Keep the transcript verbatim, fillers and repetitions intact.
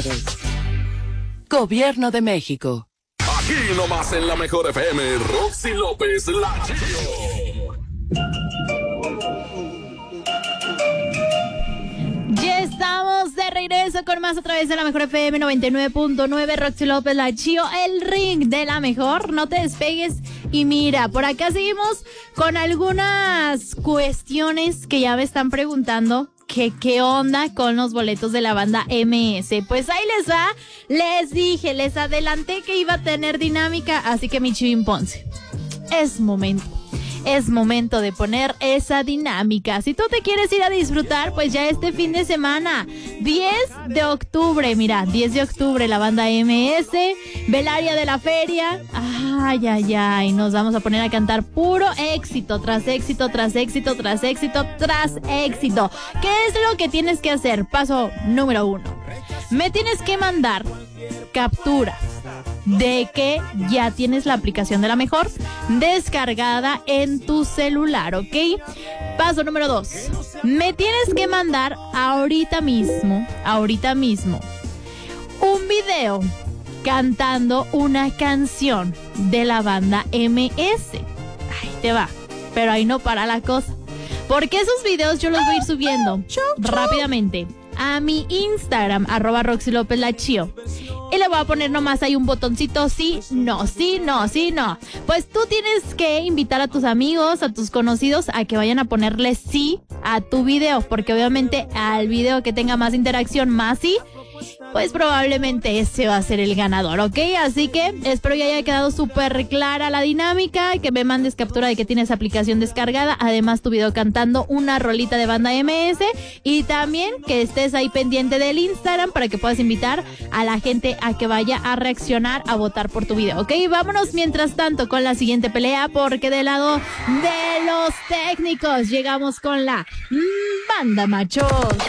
resultados. Gobierno de México. Aquí nomás en la mejor F M, Roxy López, la Chio. Ya estamos de regreso con más a través de la mejor F M noventa y nueve punto nueve, Roxy López, la Chio, el ring de la mejor. No te despegues. Y mira, por acá seguimos con algunas cuestiones que ya me están preguntando. ¿Qué, ¿Qué onda con los boletos de la banda M S? Pues ahí les va. Les dije, les adelanté que iba a tener dinámica, así que mi Chivín Ponce, es momento. Es momento de poner esa dinámica. Si tú te quieres ir a disfrutar, pues ya este fin de semana, diez de octubre, mira, diez de octubre, la banda M S, Belaria de la Feria. Ay, ay, ay, nos vamos a poner a cantar puro éxito, tras éxito, tras éxito, tras éxito, tras éxito. ¿Qué es lo que tienes que hacer? Paso número uno. Me tienes que mandar captura de que ya tienes la aplicación de la mejor descargada en tu celular, ¿ok? Paso número dos. Me tienes que mandar ahorita mismo, ahorita mismo, un video cantando una canción de la banda M S. Ahí te va. Pero ahí no para la cosa, porque esos videos yo los voy a ir subiendo rápidamente a mi Instagram, arroba Roxy López la Chio. Y le voy a poner nomás ahí un botoncito, sí, no, sí, no, sí, no. Pues tú tienes que invitar a tus amigos, a tus conocidos, a que vayan a ponerle sí a tu video, porque obviamente al video que tenga más interacción, más sí, pues probablemente ese va a ser el ganador, ¿ok? Así que espero ya haya quedado súper clara la dinámica, que me mandes captura de que tienes aplicación descargada, además tu video cantando una rolita de banda M S, y también que estés ahí pendiente del Instagram para que puedas invitar a la gente a que vaya a reaccionar, a votar por tu video, ¿ok? Vámonos mientras tanto con la siguiente pelea, porque del lado de los técnicos llegamos con la Banda Machos.